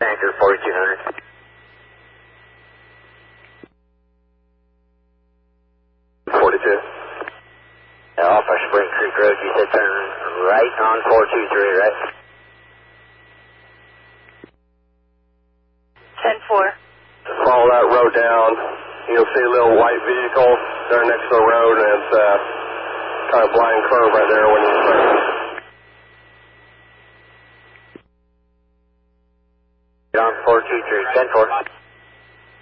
Anchor 4200. Off our Spring Creek Road, you said turn right on 423, right? 10-4. Follow that road down. You'll see a little white vehicle there next to the road, and it's kind of blind curve right there when you turn.